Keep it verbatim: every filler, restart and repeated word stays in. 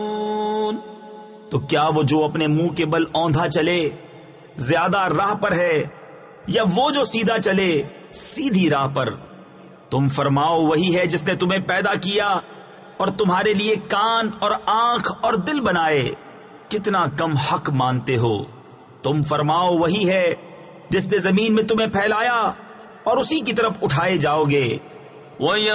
तो क्या वो जो अपने मुंह के बल औंधा चले ज्यादा राह पर है, या वो जो सीधा चले सीधी राह पर? तुम फरमाओ वही है जिसने तुम्हें पैदा किया और तुम्हारे लिए कान और आंख और दिल बनाए, कितना कम हक मानते हो। तुम फरमाओ वही है जिसने जमीन में तुम्हें फैलाया और उसी की तरफ उठाए जाओगे।